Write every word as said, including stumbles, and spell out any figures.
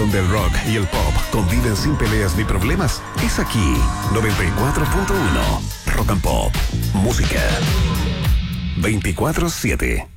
donde el rock y el pop conviven sin peleas ni problemas, es aquí. noventa y cuatro punto uno Rock and Pop. Música veinticuatro siete.